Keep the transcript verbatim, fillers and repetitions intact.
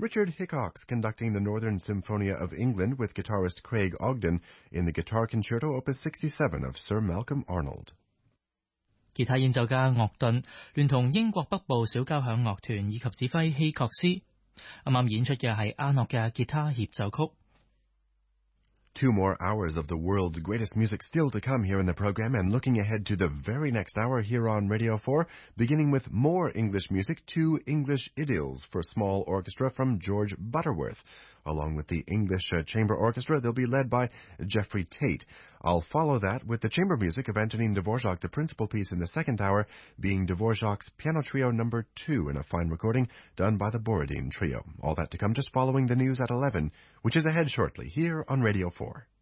Richard Hickox conducting the Northern Symphonia of England with guitarist Craig Ogden in the Guitar Concerto Opus sixty-seven of Sir Malcolm Arnold。 吉他演奏家樂頓聯同英國北部小交響樂團以及指揮希確斯，啱啱演出嘅係阿諾嘅吉他協奏曲。 Two more hours of the world's greatest music still to come here in the program, and looking ahead to the very next hour here on Radio four, beginning with more English music, two English idylls for small orchestra from George Butterworth. Along with the English uh, Chamber Orchestra, they'll be led by Jeffrey Tate. I'll follow that with the chamber music of Antonin Dvorak, the principal piece in the second hour being Dvorak's Piano Trio number two in a fine recording done by the Borodin Trio. All that to come just following the news at eleven, which is ahead shortly here on Radio four.